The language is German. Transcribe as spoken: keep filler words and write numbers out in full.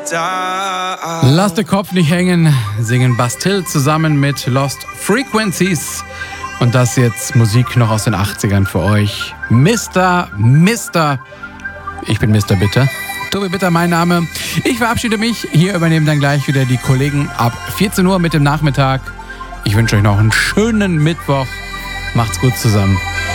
Lass den Kopf nicht hängen, singen Bastille zusammen mit Lost Frequencies. Und das jetzt Musik noch aus den achtzigern für euch. Mister Mister Ich bin Mister Bitter. Tobi Bitter, mein Name. Ich verabschiede mich. Hier übernehmen dann gleich wieder die Kollegen ab vierzehn Uhr mit dem Nachmittag. Ich wünsche euch noch einen schönen Mittwoch. Macht's gut zusammen.